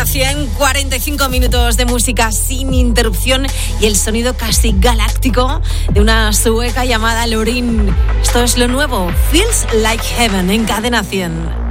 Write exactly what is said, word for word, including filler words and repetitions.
Cadena cien, cuarenta y cinco minutos de música sin interrupción y el sonido casi galáctico de una sueca llamada Loreen. Esto es lo nuevo, Feels Like Heaven en Cadena cien.